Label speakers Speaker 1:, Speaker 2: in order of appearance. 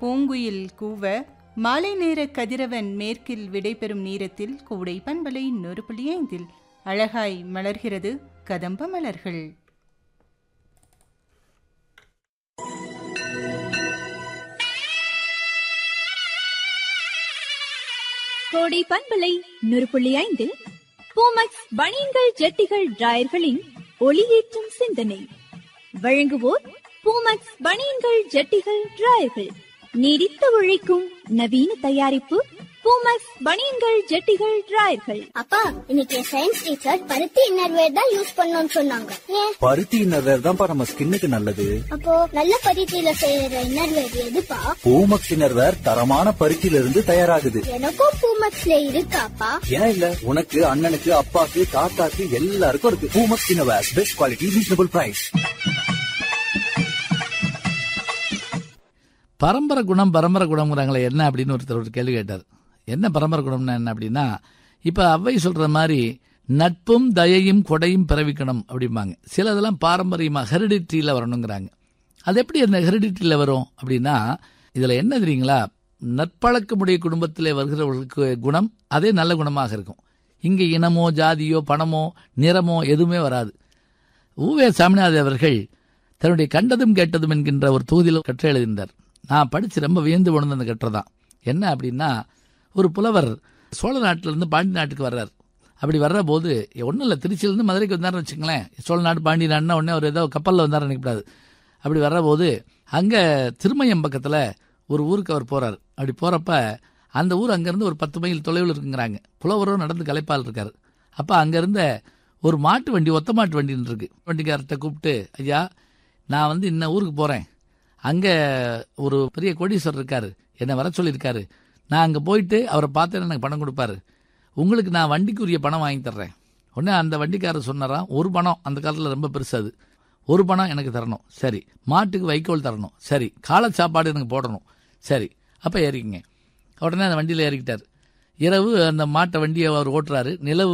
Speaker 1: பூங்குயில் கூவ மாலை நேர கதிரவன் மேற்கில் விடைபெறும் நேரத்தில் கூடை பண்பலை 100.5 அழகாய் மலர்கிறது கதம்ப மலர்கள்.
Speaker 2: கோடை பண்பலை 100.5 பூமக்ஸ் பனியன்கள் ஜட்டிகள் டிராயர்களின் ஒளியேற்றும் சிந்தனை வழங்குவோர் பூமக்ஸ் பனியன்கள் ஜட்டிகள் டிராயர்கள். நீடித்து உழைக்கும் நவீன தயாரிப்பு பூமக்ஸ் பனியன்கள் ஜட்டிகள் டிராயர்கள்.
Speaker 3: அப்பா, இன்னைக்கு சயின்ஸ் டீச்சர் பருத்தி இன்னர்வேர் தான் யூஸ் பண்ணணும்னு சொன்னாங்க. ஏன்?
Speaker 4: பருத்தி இன்னர்வேர் தான்ப்பா நம்ம ஸ்கின்னுக்கு நல்லது.
Speaker 3: அப்போ நல்ல பருத்தியில செய்யற இன்னர்வேர் எதுப்பா?
Speaker 4: பூமக்ஸ் இன்னர்வேர் தரமான பருத்தியில இருந்து தயாராகுது.
Speaker 3: எனக்கும் பூமக்ஸ்ல இருக்காப்பா.
Speaker 4: ஏன் இல்ல? உனக்கு, அண்ணனுக்கு, அப்பாக்கு, தாத்தாக்கு எல்லாருக்கும் இருக்கு. Poomex innerwear, best quality, reasonable price.
Speaker 5: பரம்பரை குணம்ங்கிறாங்களே என்ன அப்படின்னு ஒருத்தர் ஒரு கேள்வி கேட்டார். என்ன பரம்பரை குணம்னா என்ன அப்படின்னா, இப்ப அவ்வை சொல்ற மாதிரி நட்பும் தயையும் கொடையும் பிறவிக்கணும் அப்படிம்பாங்க. சிலதெல்லாம் பாரம்பரியமா ஹெரிடிட்டியில வரணுங்கிறாங்க. அது எப்படி அந்த ஹெரிடிட்டியில வரும் அப்படின்னா, இதுல என்ன தெரியுங்களா, நற்பழக்கமுடைய குடும்பத்திலே வருகிறவர்களுக்கு குணம் அதே நல்ல குணமாக இருக்கும். இங்க இனமோ ஜாதியோ பணமோ நிறமோ எதுவுமே வராது. ஊவே சாமிநாத அவர்கள் தன்னுடைய கண்டதும் கேட்டதும் என்கின்ற ஒரு தொகுதியில் கற்றை எழுதினார். நான் படிச்சு ரொம்ப வியந்து உணர்ந்த அந்த கற்றை தான். என்ன அப்படின்னா, ஒரு புலவர் சோழ நாட்டிலிருந்து பாண்டி நாட்டுக்கு வர்றார். அப்படி வர்ற போது ஒன்றும் இல்லை, திருச்சியிலேருந்து மதுரைக்கு வந்தார்னு வச்சுங்களேன். சோழ நாடு பாண்டி நாடுனா உடனே ஒரு ஏதோ கப்பலில் வந்தார் நினைக்கப்படாது. அப்படி வர்ற போது அங்கே திருமயம் பக்கத்தில் ஒரு ஊருக்கு அவர் போகிறார். அப்படி போகிறப்ப அந்த ஊர் அங்கேருந்து ஒரு 10 மைல் தொலைவில் இருக்குங்கிறாங்க. புலவரும் நடந்து கலைப்பால் இருக்கார். அப்போ அங்கேருந்த ஒரு மாட்டு வண்டி, ஒத்த மாட்டு வண்டின்னு இருக்கு. வண்டிக்காரர்கிட்ட கூப்பிட்டு, ஐயா நான் இன்ன ஊருக்கு போகிறேன், அங்கே ஒரு பெரிய கோடீஸ்வரர் இருக்காரு, என்னை வர சொல்லியிருக்காரு, நான் அங்கே போயிட்டு அவரை பார்த்தேன்னு எனக்கு பணம் கொடுப்பாரு, உங்களுக்கு நான் வண்டிக்குரிய பணம் வாங்கி தர்றேன். உடனே அந்த வண்டிக்காரர் சொன்னாராம், ஒரு பணம், அந்த காலத்தில் ரொம்ப பெருசு அது, ஒரு பணம் எனக்கு தரணும், சரி. மாட்டுக்கு வைக்கோல் தரணும், சரி. காலை சாப்பாடு எனக்கு போடணும், சரி. அப்போ ஏறிக்கிங்க. உடனே அந்த வண்டியில் ஏறிக்கிட்டார். இரவு அந்த மாட்டை வண்டியை அவர் ஓட்டுறாரு. நிலவு